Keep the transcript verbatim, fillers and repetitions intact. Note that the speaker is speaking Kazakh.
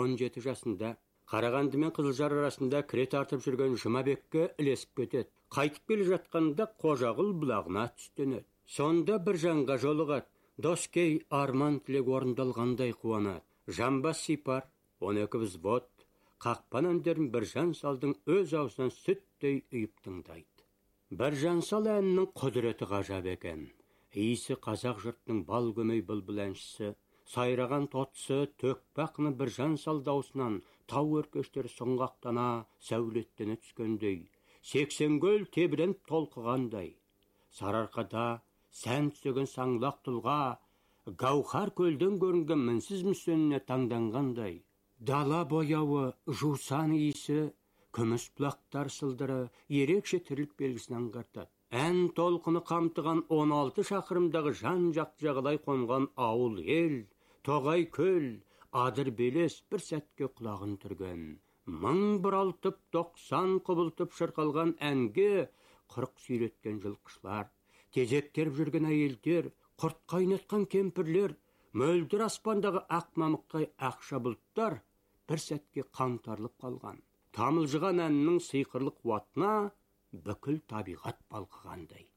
он жеті жасында. Қарағанды мен Қызылжар арасында кіре тартып жүрген Жұмабекке ілесіп кетеді. Қайтып келе жатқанда Қожағұл бұлағына түстенеді. Сонда бір жанға жолығады. Доскей арман тілек орындалғандай қуанады. Жамбас сипар, он екі взвод, қақпан әндерін Біржан Салдың өз аузынан сүттей үйіп тыңдайды. Біржан Сал әнінің құдіреті ғажап екен. Иісі қазақ жұртының бал көмей бұлбұл әншісі, сайраған тотысы төкпақны Біржан Сал даусынан тау өркештер сұңғақтана сәулеттене түскендей, сексен көл тебіреніп толқығандай. Сарыарқада сән түсеген саңлақ тұлға, гауһар көлден көрінген мінсіз мүсініне таңданғандай. Дала бояуы, жусан иісі, күміс бұлақтар сылдыры ерекше тірлік белгісін аңғартады. Ән толқыны қамтыған он алты шақырымдағы жан-жақ жағалай қонған ауыл ел, тоғай көл, адыр белес бір сәтке құлағын түрген. Мың бұралтып, тоқсан құбылтып шырқалған әнге қырық сүйреткен жылқышылар, тезектеріп жүрген әйелдер, құрт қайнатқан кемпірлер, мөлдір аспандағы ақ мамықтай ақша бұлттар бір сәтке қаңтарылып қалған. Тамылжыған әннің сиқырлық қуатына бүкіл табиғат балқығандай.